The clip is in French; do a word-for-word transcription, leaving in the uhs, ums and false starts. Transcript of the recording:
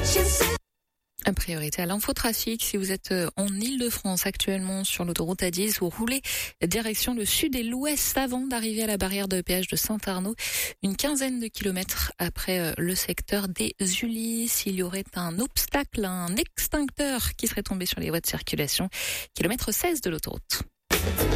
En priorité à l'infotrafic, si vous êtes en Île-de-France actuellement sur l'autoroute A dix, vous roulez direction le sud et l'ouest avant d'arriver à la barrière de péage de Saint-Arnaud, une quinzaine de kilomètres après le secteur des Ulysses. Il y aurait un obstacle, un extincteur qui serait tombé sur les voies de circulation, kilomètre seize de l'autoroute.